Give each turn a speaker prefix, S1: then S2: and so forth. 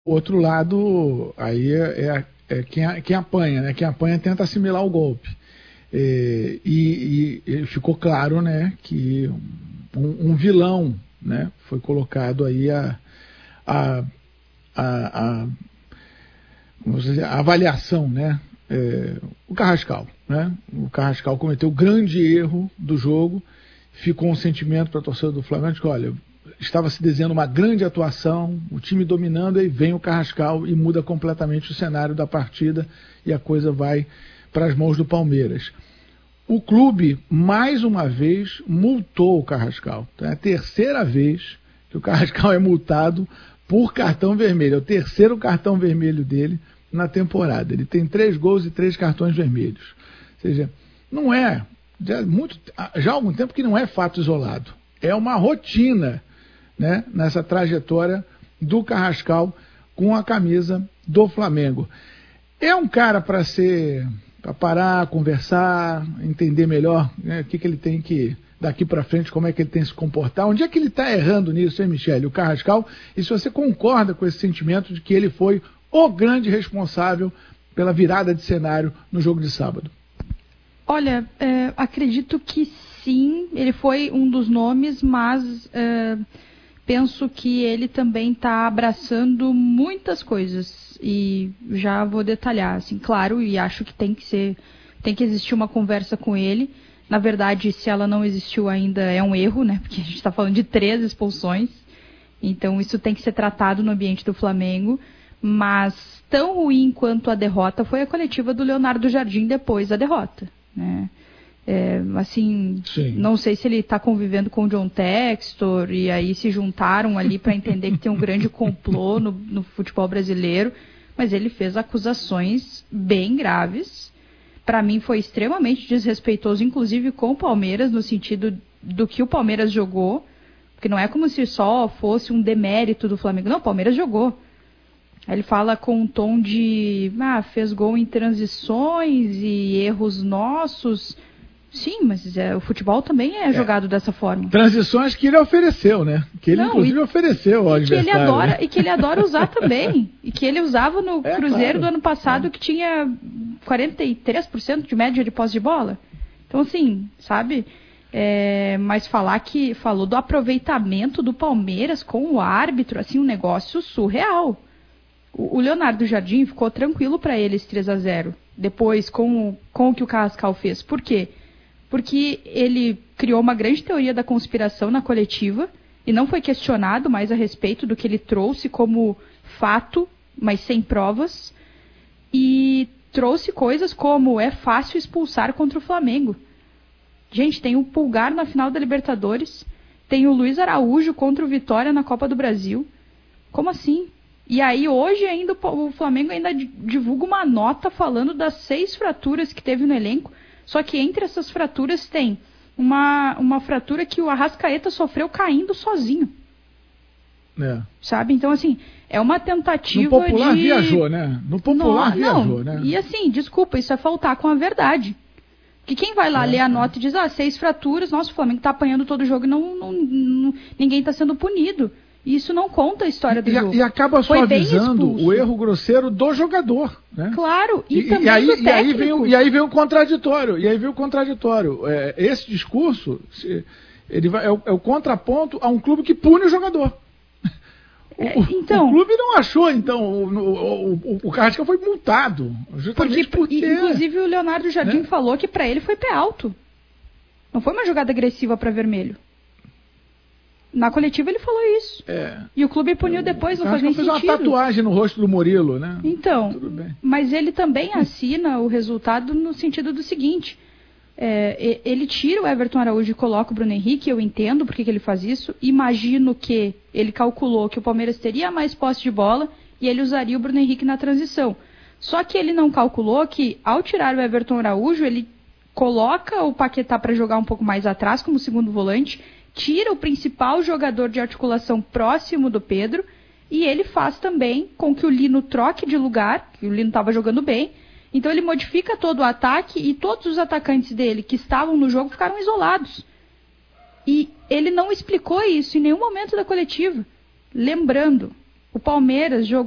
S1: Outro lado, aí quem apanha, né? Quem apanha tenta assimilar o golpe. E ficou claro, né, que um vilão, né, foi colocado aí vamos dizer, a avaliação, né, o Carrascal, né? O Carrascal cometeu o grande erro do jogo, ficou um sentimento para a torcida do Flamengo de que, olha, estava se desenhando uma grande atuação, o time dominando, e vem o Carrascal e muda completamente o cenário da partida e a coisa vai para as mãos do Palmeiras. O clube, mais uma vez, multou o Carrascal. Então, é a terceira vez que o Carrascal é multado por cartão vermelho. É o terceiro cartão vermelho dele na temporada. Ele tem 3 gols e 3 cartões vermelhos. Ou seja, não é, já há algum tempo que não é fato isolado. É uma rotina, né, nessa trajetória do Carrascal com a camisa do Flamengo. É um cara para parar, conversar, entender melhor, né, o que ele tem que, daqui para frente, como é que ele tem que se comportar. Onde é que ele está errando nisso, hein, Michele? O Carrascal, e se você concorda com esse sentimento de que ele foi o grande responsável pela virada de cenário no jogo de sábado?
S2: Olha, acredito que sim, ele foi um dos nomes, mas penso que ele também está abraçando muitas coisas e já vou detalhar, assim, claro, e acho que tem que existir uma conversa com ele. Na verdade, se ela não existiu ainda, é um erro, né? Porque a gente está falando de 3 expulsões, então isso tem que ser tratado no ambiente do Flamengo, mas tão ruim quanto a derrota foi a coletiva do Leonardo Jardim depois da derrota, né? Assim, sim, não sei se ele está convivendo com o John Textor e aí se juntaram ali para entender que tem um grande complô no futebol brasileiro, mas ele fez acusações bem graves. Para mim foi extremamente desrespeitoso, inclusive com o Palmeiras, no sentido do que o Palmeiras jogou, porque não é como se só fosse um demérito do Flamengo. Não, o Palmeiras jogou. Aí ele fala com um tom de, fez gol em transições e erros nossos. Sim, mas o futebol também é jogado dessa forma.
S1: Transições que ele ofereceu, né? Que ele, inclusive, ofereceu ao adversário.
S2: Né? E que ele adora usar também. E que ele usava no Cruzeiro do ano passado, que tinha 43% de média de posse de bola. Então, assim, sabe? Mas falou do aproveitamento do Palmeiras com o árbitro, assim, um negócio surreal. O Leonardo Jardim ficou tranquilo para ele esse 3-0. Depois, com o que o Carrascal fez. Por quê? Porque ele criou uma grande teoria da conspiração na coletiva e não foi questionado mais a respeito do que ele trouxe como fato, mas sem provas, e trouxe coisas como é fácil expulsar contra o Flamengo. Gente, tem o Pulgar na final da Libertadores, tem o Luiz Araújo contra o Vitória na Copa do Brasil. Como assim? E aí hoje ainda o Flamengo ainda divulga uma nota falando das 6 fraturas que teve no elenco. Só que entre essas fraturas tem uma fratura que o Arrascaeta sofreu caindo sozinho. Sabe? Então, assim, é uma tentativa de...
S1: No popular viajou, né? No popular viajou, né?
S2: E assim, desculpa, isso é faltar com a verdade. Que quem vai lá ler a nota e diz, 6 fraturas, nossa, o Flamengo tá apanhando todo jogo e ninguém tá sendo punido. E isso não conta a história do jogo.
S1: E acaba suavizando o erro grosseiro do jogador, né?
S2: Claro, e também do técnico.
S1: E aí vem o contraditório. Esse discurso é o contraponto a um clube que pune o jogador. O clube não achou, então, o Carrascal foi multado. Justamente porque
S2: inclusive o Leonardo Jardim falou que para ele foi pé alto. Não foi uma jogada agressiva para vermelho. Na coletiva ele falou isso. E o clube puniu depois, não faz nem sentido.
S1: Ele fez uma tatuagem no rosto do Murilo, né?
S2: Então, tudo bem. Mas ele também assina o resultado no sentido do seguinte, ele tira o Everton Araújo e coloca o Bruno Henrique, eu entendo porque que ele faz isso, imagino que ele calculou que o Palmeiras teria mais posse de bola e ele usaria o Bruno Henrique na transição. Só que ele não calculou que, ao tirar o Everton Araújo, ele coloca o Paquetá para jogar um pouco mais atrás como segundo volante, tira o principal jogador de articulação próximo do Pedro e ele faz também com que o Lino troque de lugar, que o Lino estava jogando bem, então ele modifica todo o ataque e todos os atacantes dele que estavam no jogo ficaram isolados. E ele não explicou isso em nenhum momento da coletiva. Lembrando, o Palmeiras jogou